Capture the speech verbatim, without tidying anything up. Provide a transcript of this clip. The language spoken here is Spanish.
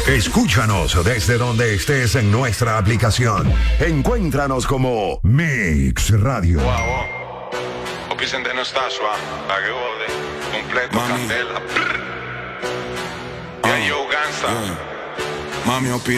Escúchanos desde donde estés en nuestra aplicación. Encuéntranos como Mix Radio. Wow, wow. O pisen de Anastasia, la que jode, completo, Mami. candela. Y yo, Gansa. Mami,